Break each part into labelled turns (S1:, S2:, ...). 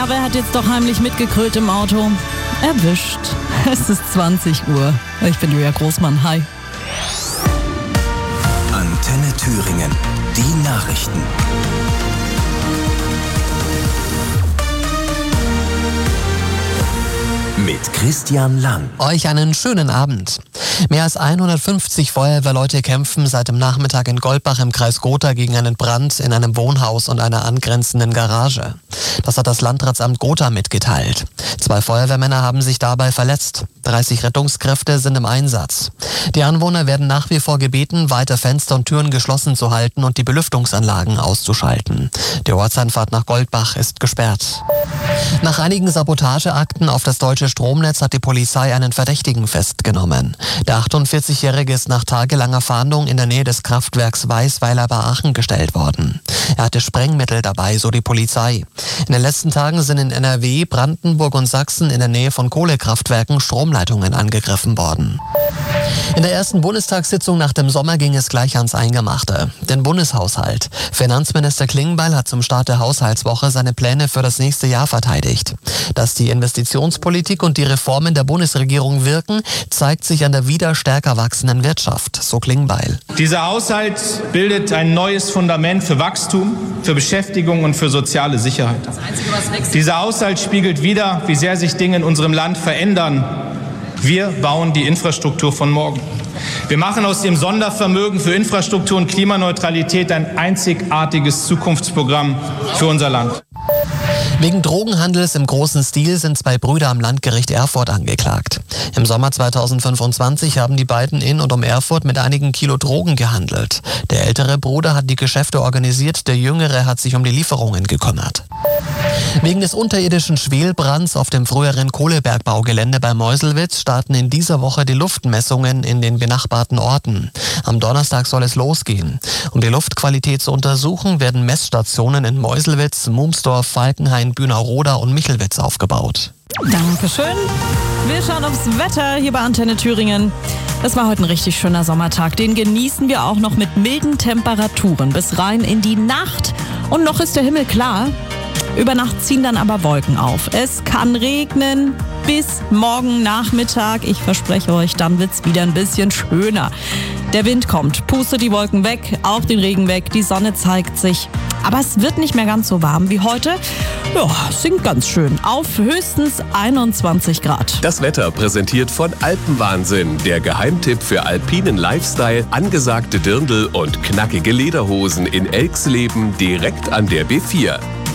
S1: Aber er hat jetzt doch heimlich mitgegrillt im Auto. Erwischt. Es ist 20 Uhr. Ich bin Julia Großmann. Hi.
S2: Antenne Thüringen. Die Nachrichten. Mit Christian Lang.
S3: Euch einen schönen Abend. Mehr als 150 Feuerwehrleute kämpfen seit dem Nachmittag in Goldbach im Kreis Gotha gegen einen Brand in einem Wohnhaus und einer angrenzenden Garage. Das hat das Landratsamt Gotha mitgeteilt. 2 Feuerwehrmänner haben sich dabei verletzt. 30 Rettungskräfte sind im Einsatz. Die Anwohner werden nach wie vor gebeten, weiter Fenster und Türen geschlossen zu halten und die Belüftungsanlagen auszuschalten. Die Ortseinfahrt nach Goldbach ist gesperrt. Nach einigen Sabotageakten auf das deutsche Stromnetz hat die Polizei einen Verdächtigen festgenommen. Der 48-Jährige ist nach tagelanger Fahndung in der Nähe des Kraftwerks Weißweiler bei Aachen gestellt worden. Er hatte Sprengmittel dabei, so die Polizei. In den letzten Tagen sind in NRW, Brandenburg und Sachsen in der Nähe von Kohlekraftwerken Stromleitungen angegriffen worden. In der ersten Bundestagssitzung nach dem Sommer ging es gleich ans Eingemachte, den Bundeshaushalt. Finanzminister Klingbeil hat zum Start der Haushaltswoche seine Pläne für das nächste Jahr verteidigt. Dass die Investitionspolitik und die Reformen der Bundesregierung wirken, zeigt sich an der wieder stärker wachsenden Wirtschaft, so Klingbeil.
S4: Dieser Haushalt bildet ein neues Fundament für Wachstum, für Beschäftigung und für soziale Sicherheit. Dieser Haushalt spiegelt wider, wie sehr sich Dinge in unserem Land verändern. Wir bauen die Infrastruktur von morgen. Wir machen aus dem Sondervermögen für Infrastruktur und Klimaneutralität ein einzigartiges Zukunftsprogramm für unser Land.
S3: Wegen Drogenhandels im großen Stil sind 2 Brüder am Landgericht Erfurt angeklagt. Im Sommer 2025 haben die beiden in und um Erfurt mit einigen Kilo Drogen gehandelt. Der ältere Bruder hat die Geschäfte organisiert, der jüngere hat sich um die Lieferungen gekümmert. Wegen des unterirdischen Schwelbrands auf dem früheren Kohlebergbaugelände bei Meuselwitz starten in dieser Woche die Luftmessungen in den benachbarten Orten. Am Donnerstag soll es losgehen. Um die Luftqualität zu untersuchen, werden Messstationen in Meuselwitz, Mumsdorf, Falkenhain, Bühnerroda und Michelwitz aufgebaut.
S1: Dankeschön. Wir schauen aufs Wetter hier bei Antenne Thüringen. Es war heute ein richtig schöner Sommertag. Den genießen wir auch noch mit milden Temperaturen bis rein in die Nacht. Und noch ist der Himmel klar. Über Nacht ziehen dann aber Wolken auf. Es kann regnen bis morgen Nachmittag. Ich verspreche euch, dann wird's wieder ein bisschen schöner. Der Wind kommt, pustet die Wolken weg, auch den Regen weg, die Sonne zeigt sich. Aber es wird nicht mehr ganz so warm wie heute. Ja, sinkt ganz schön auf höchstens 21 Grad.
S5: Das Wetter präsentiert von Alpenwahnsinn, der Geheimtipp für alpinen Lifestyle, angesagte Dirndl und knackige Lederhosen in Elxleben direkt an der B4.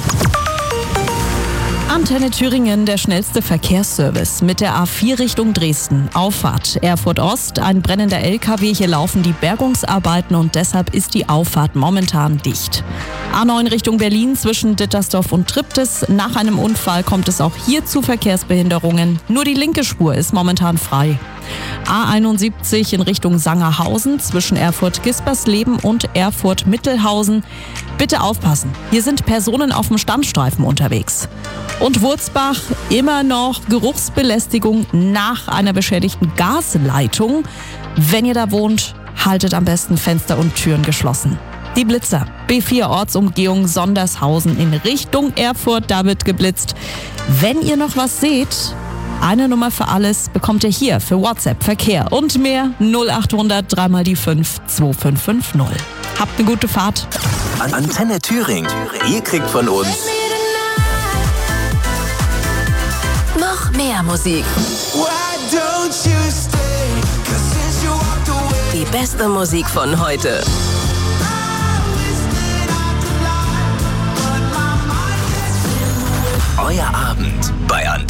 S1: Antenne Thüringen, der schnellste Verkehrsservice mit der A4 Richtung Dresden. Auffahrt Erfurt Ost, ein brennender LKW. Hier laufen die Bergungsarbeiten und deshalb ist die Auffahrt momentan dicht. A9 Richtung Berlin zwischen Dittersdorf und Triptis. Nach einem Unfall kommt es auch hier zu Verkehrsbehinderungen. Nur die linke Spur ist momentan frei. A71 in Richtung Sangerhausen zwischen Erfurt-Gispersleben und Erfurt-Mittelhausen. Bitte aufpassen, hier sind Personen auf dem Standstreifen unterwegs. Und Wurzbach, immer noch Geruchsbelästigung nach einer beschädigten Gasleitung. Wenn ihr da wohnt, haltet am besten Fenster und Türen geschlossen. Die Blitzer, B4 Ortsumgehung Sondershausen in Richtung Erfurt, da wird geblitzt. Wenn ihr noch was seht, eine Nummer für alles bekommt ihr hier für WhatsApp, Verkehr und mehr 0800 3 die 5 2550. Habt eine gute Fahrt.
S2: Antenne Thüringen. Ihr kriegt von uns
S6: noch mehr Musik. Die beste Musik von heute.
S2: euer Abend bei Antenne.